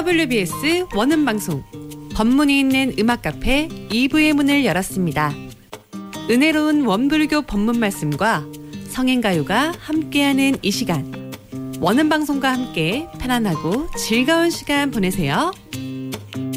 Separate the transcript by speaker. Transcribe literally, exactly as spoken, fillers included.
Speaker 1: 더블유비에스 원음방송 법문이 있는 음악 카페 이 부의 문을 열었습니다. 은혜로운 원불교 법문 말씀과 성인가요가 함께하는 이 시간, 원음방송과 함께 편안하고 즐거운 시간 보내세요.